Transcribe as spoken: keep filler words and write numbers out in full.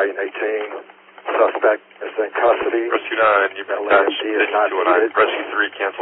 Battalion eighteen. Suspect is in custody. Rescue nine, you've been L A M attached D is not to a nine. needed. Rescue three, cancel.